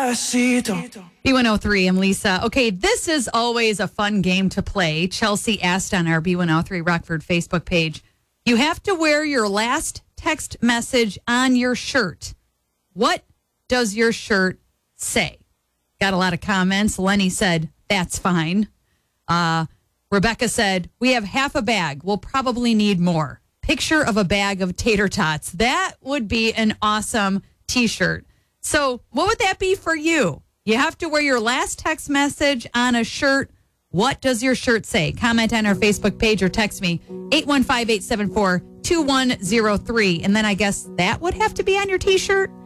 B103, I'm Lisa. Okay, this is always a fun game to play. Chelsea asked on our B103 Rockford Facebook page, you have to wear your last text message on your shirt. What does your shirt say? Got a lot of comments. Lenny said, that's fine. Rebecca said, we have half a bag. We'll probably need more. Picture of a bag of tater tots. That would be an awesome T-shirt. So what would that be for you? You have to wear your last text message on a shirt. What does your shirt say? Comment on our Facebook page or text me 815-874-2103. And then I guess that would have to be on your T-shirt.